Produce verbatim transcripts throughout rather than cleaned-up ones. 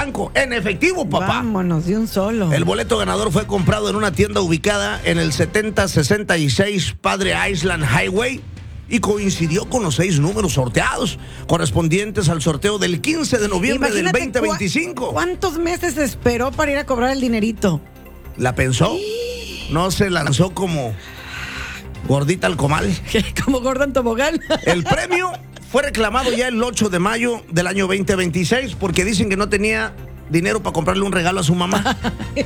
banco, en efectivo, papá. Vámonos, de un solo. El boleto ganador fue comprado en una tienda ubicada en el setenta sesenta y seis Padre Island Highway y coincidió con los seis números sorteados correspondientes al sorteo del quince de noviembre Imagínate del veinte veinticinco. cua- ¿Cuántos meses esperó para ir a cobrar el dinerito? ¿La pensó? No se lanzó como gordita al comal. Como Gordon Tobogán. El premio fue reclamado ya el ocho de mayo del año veinte veintiséis porque dicen que no tenía dinero para comprarle un regalo a su mamá.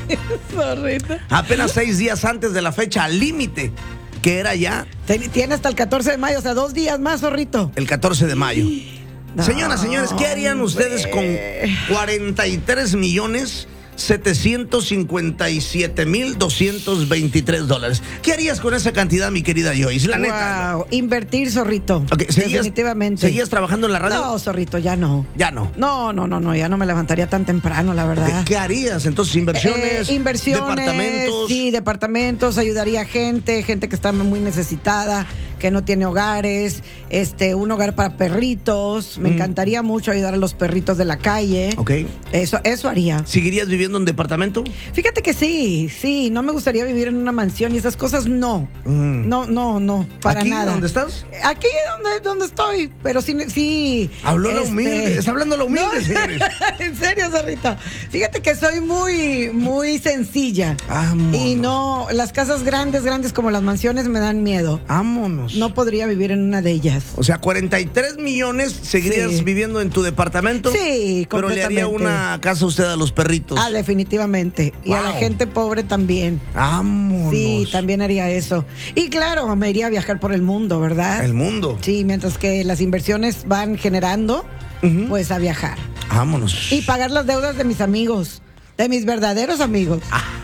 Zorrito. Apenas seis días antes de la fecha límite, que era ya Ten- Tiene hasta el catorce de mayo, o sea, dos días más, zorrito. el catorce de mayo. No, Señoras, señores, ¿qué harían ustedes con cuarenta y tres millones setecientos cincuenta y siete mil doscientos veintitrés dólares? ¿Qué harías con esa cantidad, mi querida Joyce? La neta. Wow, invertir, zorrito. Ok, ¿seguías- Definitivamente. ¿Seguías trabajando en la radio? No, zorrito, ya no. Ya no. No, no, no, no, ya no me levantaría tan temprano, la verdad. ¿Qué harías? Entonces, inversiones, Eh, inversiones, departamentos. sí, departamentos, ayudaría a gente, gente que está muy necesitada, que no tiene hogares, este, un hogar para perritos. Me Mm. encantaría mucho ayudar a los perritos de la calle. Ok. Eso, eso haría. ¿Seguirías viviendo en departamento? Fíjate que sí, sí, no me gustaría vivir en una mansión y esas cosas no. Mm. No, no, no, para ¿Aquí, nada. dónde estás? Aquí donde, donde estoy, pero sí, sí. Habló la este, humilde, está hablando la humilde, no, señores. en serio, Zorrito. Fíjate que soy muy, muy sencilla. Vámonos. Y no, las casas grandes, grandes como las mansiones me dan miedo. Vámonos. No podría vivir en una de ellas. O sea, cuarenta y tres millones seguirías Sí. viviendo en tu departamento. Sí, Pero le haría completamente. una casa a usted a los perritos. Ah, definitivamente. Y a la Wow. gente pobre también. Vámonos. Sí, también haría eso. Y claro, me iría a viajar por el mundo, ¿verdad? El mundo. Sí, mientras que las inversiones van generando, Ujú. pues a viajar. Vámonos. Y pagar las deudas de mis amigos, de mis verdaderos amigos.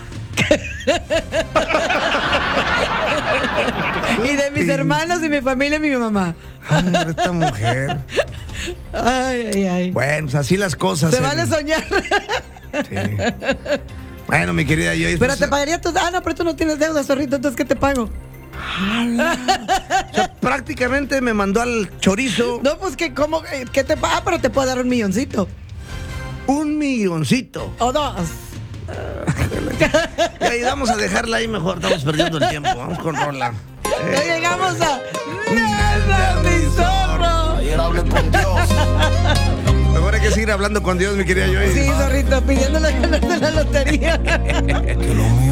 Y de mis Sí. hermanos y mi familia y mi mamá. Hombre, esta mujer. Ay, ay, ay. Bueno, pues así las cosas. Se en- vale soñar. Sí. Bueno, mi querida Joyce. Pero pues, te pagaría tus. Ah, no, pero tú no tienes deuda, zorrito, entonces ¿qué te pago? o sea, prácticamente me mandó al chorizo No, pues que, ¿cómo? eh, ¿Qué te paga? Ah, pero te puedo dar un milloncito. un milloncito. O dos. Y ahí vamos a dejarla ahí mejor. Estamos perdiendo el tiempo. Vamos con Rola. Ya llegamos a. ¡Nada, mi zorro! Ayer hablé con Dios. Mejor hay que seguir hablando con Dios, mi querida Joyce. Sí, zorrito, pidiéndole ganar de la lotería. Que lo mío